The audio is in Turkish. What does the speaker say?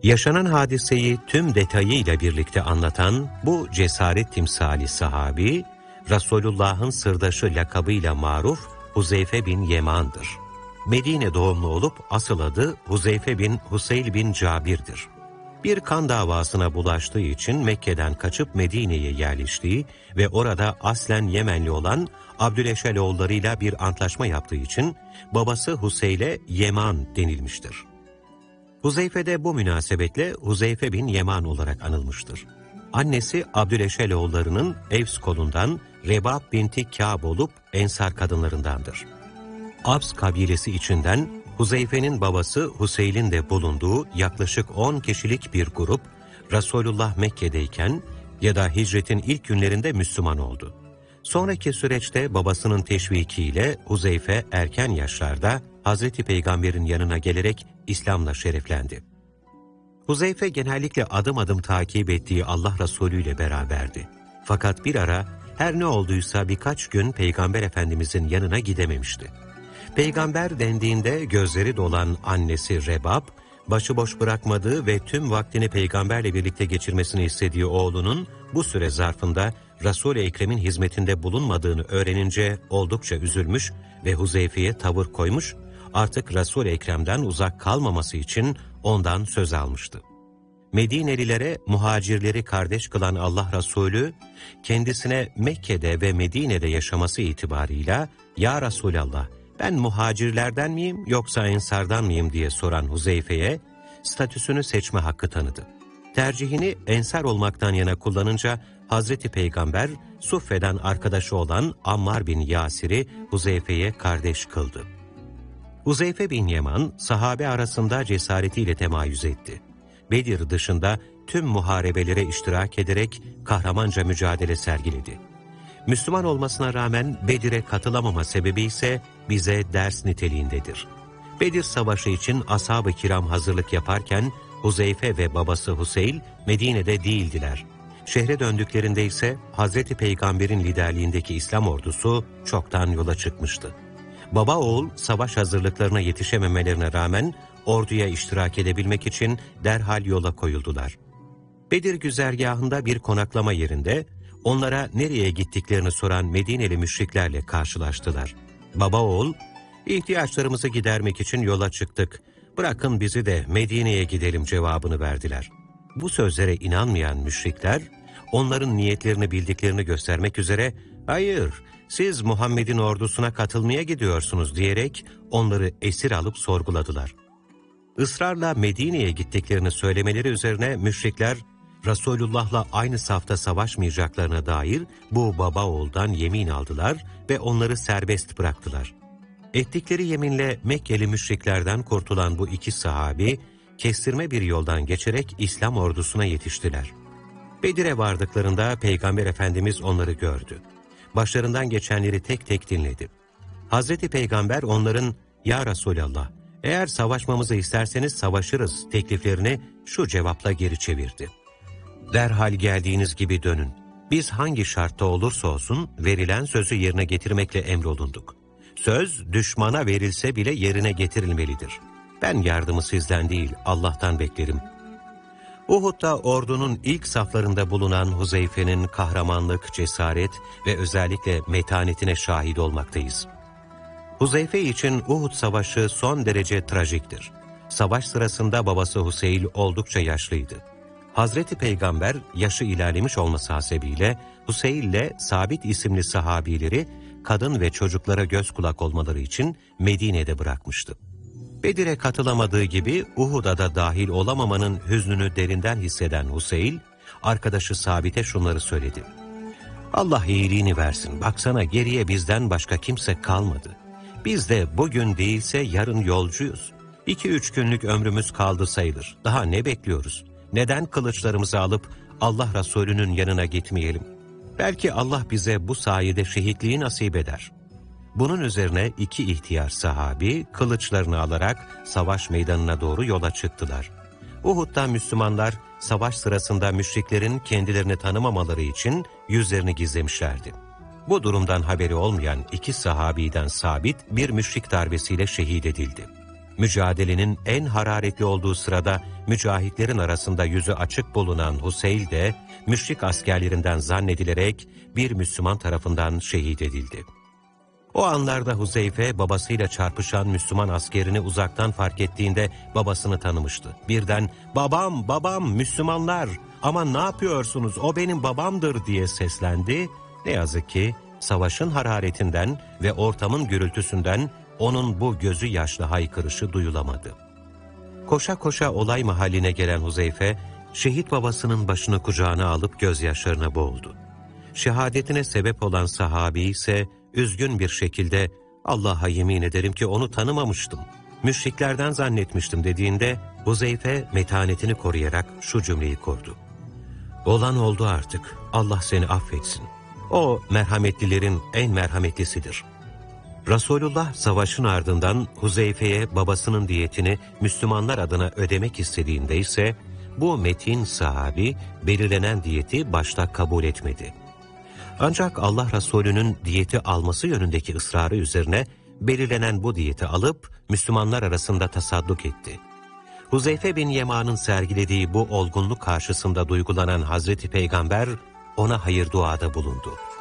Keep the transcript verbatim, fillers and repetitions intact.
Yaşanan hadiseyi tüm detayıyla birlikte anlatan bu cesaret timsali sahabi, Resulullah'ın sırdaşı lakabıyla maruf Huzeyfe bin Yeman'dır. Medine doğumlu olup asıl adı Huzeyfe bin Huseyl bin Cabir'dir. Bir kan davasına bulaştığı için Mekke'den kaçıp Medine'ye yerleştiği ve orada aslen Yemenli olan Abdüleşeloğullarıyla bir antlaşma yaptığı için babası Huseyl'e Yeman denilmiştir. Huzeyfe de bu münasebetle Huzeyfe bin Yeman olarak anılmıştır. Annesi Abdüleşeloğullarının Evs kolundan Rebab binti Kâb olup Ensar kadınlarındandır. Abs kabilesi içinden Huzeyfe'nin babası Huseyl'in de bulunduğu yaklaşık on kişilik bir grup, Resulullah Mekke'deyken ya da hicretin ilk günlerinde Müslüman oldu. Sonraki süreçte babasının teşvikiyle Huzeyfe erken yaşlarda Hazreti Peygamber'in yanına gelerek İslam'la şereflendi. Huzeyfe genellikle adım adım takip ettiği Allah Resulü ile beraberdi. Fakat bir ara her ne olduysa birkaç gün Peygamber Efendimizin yanına gidememişti. Peygamber dendiğinde gözleri dolan annesi Rebab, başıboş bırakmadığı ve tüm vaktini peygamberle birlikte geçirmesini istediği oğlunun bu süre zarfında Resul-i Ekrem'in hizmetinde bulunmadığını öğrenince oldukça üzülmüş ve Huzeyfe'ye tavır koymuş, artık Resul-i Ekrem'den uzak kalmaması için ondan söz almıştı. Medinelilere muhacirleri kardeş kılan Allah Resulü, kendisine Mekke'de ve Medine'de yaşaması itibarıyla "Ya Resulallah, ben muhacirlerden miyim yoksa ensardan mıyım?" diye soran Huzeyfe'ye statüsünü seçme hakkı tanıdı. Tercihini ensar olmaktan yana kullanınca Hazreti Peygamber Suffe'den arkadaşı olan Ammar bin Yasir'i Huzeyfe'ye kardeş kıldı. Huzeyfe bin Yeman sahabe arasında cesaretiyle temayüz etti. Bedir dışında tüm muharebelere iştirak ederek kahramanca mücadele sergiledi. Müslüman olmasına rağmen Bedir'e katılamama sebebi ise bize ders niteliğindedir. Bedir Savaşı için ashab-ı kiram hazırlık yaparken Huzeyfe ve babası Huseyl Medine'de değildiler. Şehre döndüklerinde ise Hazreti Peygamber'in liderliğindeki İslam ordusu çoktan yola çıkmıştı. Baba oğul savaş hazırlıklarına yetişememelerine rağmen orduya iştirak edebilmek için derhal yola koyuldular. Bedir güzergahında bir konaklama yerinde onlara nereye gittiklerini soran Medineli müşriklerle karşılaştılar. Baba oğul, "İhtiyaçlarımızı gidermek için yola çıktık. Bırakın bizi de Medine'ye gidelim" cevabını verdiler. Bu sözlere inanmayan müşrikler, onların niyetlerini bildiklerini göstermek üzere, "Hayır, siz Muhammed'in ordusuna katılmaya gidiyorsunuz" diyerek onları esir alıp sorguladılar. Israrla Medine'ye gittiklerini söylemeleri üzerine müşrikler, Resulullah'la aynı safta savaşmayacaklarına dair bu baba oğuldan yemin aldılar ve onları serbest bıraktılar. Ettikleri yeminle Mekkeli müşriklerden kurtulan bu iki sahabi, kestirme bir yoldan geçerek İslam ordusuna yetiştiler. Bedir'e vardıklarında Peygamber Efendimiz onları gördü. Başlarından geçenleri tek tek dinledi. Hazreti Peygamber onların, "Ya Resulallah, eğer savaşmamızı isterseniz savaşırız" tekliflerini şu cevapla geri çevirdi: "Derhal geldiğiniz gibi dönün. Biz hangi şartta olursa olsun verilen sözü yerine getirmekle emrolunduk. Söz düşmana verilse bile yerine getirilmelidir. Ben yardımı sizden değil Allah'tan beklerim." Uhud'da ordunun ilk saflarında bulunan Huzeyfe'nin kahramanlık, cesaret ve özellikle metanetine şahit olmaktayız. Huzeyfe için Uhud Savaşı son derece trajiktir. Savaş sırasında babası Huseyl oldukça yaşlıydı. Hazreti Peygamber yaşı ilerlemiş olması hasebiyle Huseyl ile Sabit isimli sahabileri kadın ve çocuklara göz kulak olmaları için Medine'de bırakmıştı. Bedir'e katılamadığı gibi Uhud'a da dahil olamamanın hüznünü derinden hisseden Huseyl, arkadaşı Sabit'e şunları söyledi: "Allah iyiliğini versin, baksana geriye bizden başka kimse kalmadı. Biz de bugün değilse yarın yolcuyuz. İki üç günlük ömrümüz kaldı sayılır. Daha ne bekliyoruz? Neden kılıçlarımızı alıp Allah Resulü'nün yanına gitmeyelim? Belki Allah bize bu sayede şehitliği nasip eder." Bunun üzerine iki ihtiyar sahabi kılıçlarını alarak savaş meydanına doğru yola çıktılar. Uhud'da Müslümanlar savaş sırasında müşriklerin kendilerini tanımamaları için yüzlerini gizlemişlerdi. Bu durumdan haberi olmayan iki sahabiden Sabit bir müşrik darbesiyle şehit edildi. Mücadelenin en hararetli olduğu sırada mücahitlerin arasında yüzü açık bulunan Huseyl de müşrik askerlerinden zannedilerek bir Müslüman tarafından şehit edildi. O anlarda Huzeyfe babasıyla çarpışan Müslüman askerini uzaktan fark ettiğinde babasını tanımıştı. Birden "Babam, babam, Müslümanlar, ama ne yapıyorsunuz, o benim babamdır" diye seslendi. Ne yazık ki savaşın hararetinden ve ortamın gürültüsünden onun bu gözü yaşlı haykırışı duyulamadı. Koşa koşa olay mahalline gelen Huzeyfe, şehit babasının başını kucağına alıp gözyaşlarına boğuldu. Şehadetine sebep olan sahabi ise üzgün bir şekilde "Allah'a yemin ederim ki onu tanımamıştım, müşriklerden zannetmiştim" dediğinde Huzeyfe metanetini koruyarak şu cümleyi kurdu: "Olan oldu artık, Allah seni affetsin. O merhametlilerin en merhametlisidir." Resulullah savaşın ardından Huzeyfe'ye babasının diyetini Müslümanlar adına ödemek istediğinde ise bu metin sahabi belirlenen diyeti başta kabul etmedi. Ancak Allah Resulü'nün diyeti alması yönündeki ısrarı üzerine belirlenen bu diyeti alıp Müslümanlar arasında tasadduk etti. Huzeyfe bin Yeman'ın sergilediği bu olgunluk karşısında duygulanan Hazreti Peygamber ona hayır duada bulundu.